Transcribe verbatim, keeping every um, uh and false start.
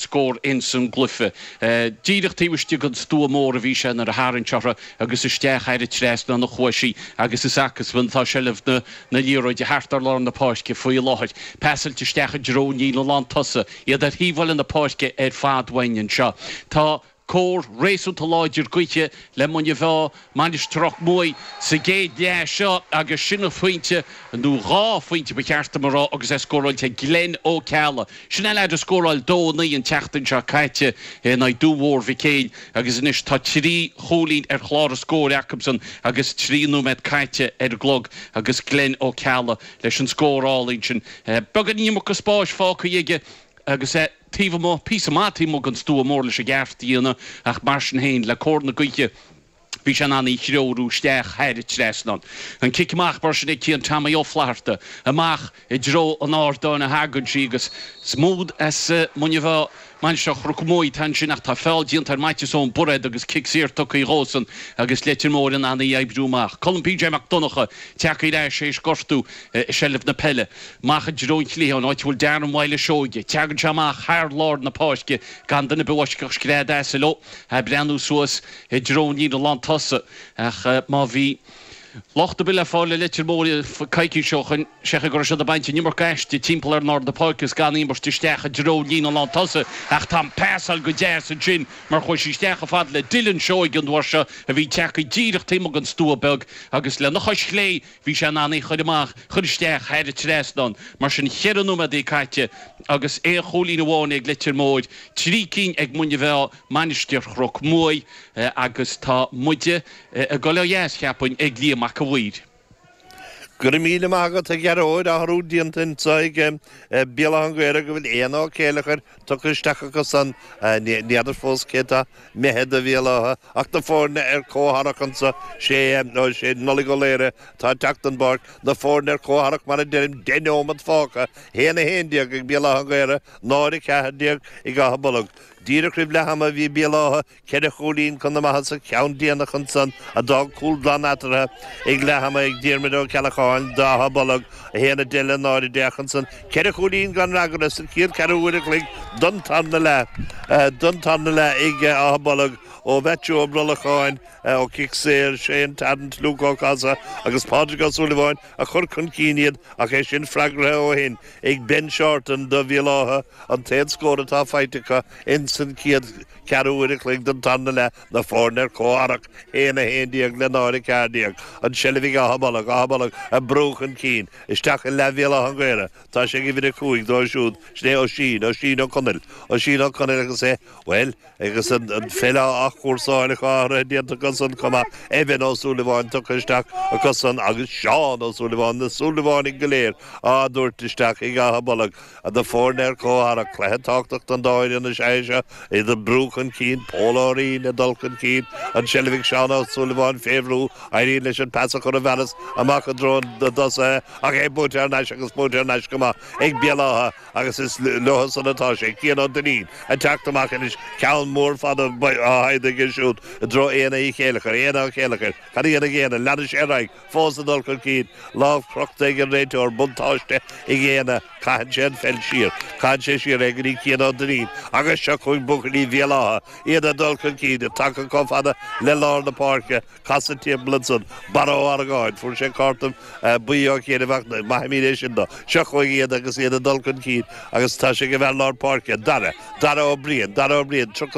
scór in san glufa. Díadach tíhaiste go stú mór a bhí sé ar a háann teara agus is steach ar a tres na chuisí agus is achas bhaintá sellh na na líróid de hartar lá na páisce faoi láthid. Peasilte steach a dróní le lá tusa iad ar híomhil na páisce ar fadhain seo. Tá cór réú taláidir goite le muna bheá manis troch mói sa géad le seo agus sinna faointe nó rá faointe be cheartta marrá agus é scóráilte Glenn O'Calla. Sinna leid a scóráil dónaí an teachtain seo caite na dúhór bhí céin agus inis tá trí cholín ar chláir a scóir Jacobson agus tríú med caite ar glog agus Glenn O'Calla leis an scórálín sin. Began nímo go spáis fáca dhéige agus é tíh má pí mátí mo an stú mór leis a gcearttííanana ach mar sin héin le cóna goite bhí se anna chreóú steach heidir tresnan. An kicach bar sin cí an tamí óflaharta amach i dro an ádána hagann sí agus smód as muna bheith man seach rucmóid tan sin nach tá fáildíon ar maite ón bured agus kicksíir tucha í hósan agus letir mór an anna dhéibbrúach. Colin P J McDonagha teacha ré sé scortú sellh na pelle. Macha dróin líán áit bhfuil dean mhaile seoige. Teagann seach thir lár na páisce gan duna behaisceach scréad as lo ha breanú suas i dróní na lá tosa ach má bhí Lochta bile fáile letir móri caiiciú seochan secha gur se a bainte nimar gaiiste timpplair ná de pácas gan ímbar stisteach a dró lína lá tosa ach tá pásal go déir san sin mar chuir sí steach a fad le Dylan seoig an dúirse a bhí teach díirech tíime an stúabeg agus le nach lé hí sé anna chuid amach chud steach heidir tresdan mar sin cheanú a dé caiite agus é cholína bháin ag letir móid trí cín ag muna bheith manisteir chroch mói agus tá muide a go le dhéas cheappain ag líam mac a bhuiid. Gur míle mágad a gearóid a hrú díantainsaig bíalangéire go bhfuil éana céalachar tuchasteach go san néadidir fós céta mehead a bhéalathe ach na fórne ar cóharachansa sé nó sé nola go léire tá teachtanbarc na fórne ar cóharach mar a déirim déómad fácha héana héondiaag ag bíalangéire náir cehadiaag i gatha bolog. Díra crib le hama bhí bíalathe cead a cholín chun na maithe sa ceann déanachan san a dag cúl blan atarthe ag le hama ag díirmid ó cealacháin dátha bolog a héana déile náir déchan san cead a cholín gan ragadh san cíad cead a bhuiireach don tanna le don tanna le ag á bolog ó bheitú ó brolacháin ó kicséir sé an tadant lúcá casa agus Pádraig Sullivan a chur chun cíinead ach é sin freagra ó hin ag Ben Shorten do bhíalathe an téad scóir atá feiticha in san cíad ceadúireach le don tanna le na fórne cóharach héana héondiaag le náir ceardiaag an sellhí á habalach á habalach a brúchan cín isteach in le bhíalathe an gcuire tá sé go bhíidir cúig dó siúd sné ó sín ó sín ó conil ó sín ó conil agus é well agus an féile ach cuasáil á déanta gosan cumma Evan ó Sullivan tuchaisteach a gosan agus Seán ó Sullivan na Sullivan i goléir á dúirtisteach i gatha bolog a do fórne cóharach cléthetácht an dáir na séise i do brúchan cín póláín a dulcan cín an sellhíh Seán ó Sullivan féhrú airí leis an pesa chu a bhelas amach a drón dosa ach é búte ar neis agus búte ar neis cumma ag bíalathe agus is luchas an atá sé cían an danín a teachtamach is ceann mór fad a haide gisisiút a dro éana í chéalachar éana á chéalachar cha íana géana leis éraig fós a dulcan cín láh crochta ag an réiteir buntáiste i ggéana caian sé an fel sír caian sé sír ag í cían an danín agus se chuig buchaní bhéalathe iad a dulcan cín a take cofada le lár na páirce casa tí blinson baró ar a gáid fuair sé cartam buí á chéana bhachna maithimíéis sin do se chuig iad agus iad a dulcan cín agus tá sé go bheith lár páirce dara dara ó brion dara ó brion